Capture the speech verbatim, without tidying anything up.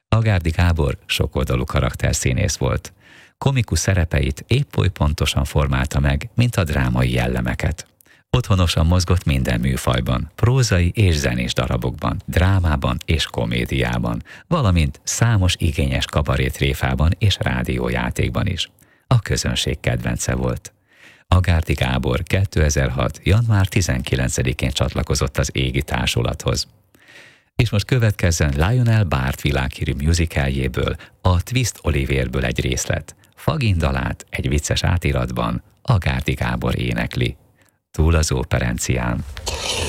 Agárdi Gábor sokoldalú karakterszínész volt. Komikus szerepeit épp oly pontosan formálta meg, mint a drámai jellemeket. Otthonosan mozgott minden műfajban, prózai és zenés darabokban, drámában és komédiában, valamint számos igényes kabarétréfában és rádiójátékban is. A közönség kedvence volt. Agárdi Gábor kétezer-hat. január tizenkilencedikén csatlakozott az Égi Társulathoz. És most következzen Lionel Bart világhírű musicaljéből, a Twist Olivérből egy részlet. Fagin dalát egy vicces átiratban Agárdi Gábor énekli. Túl az operencián.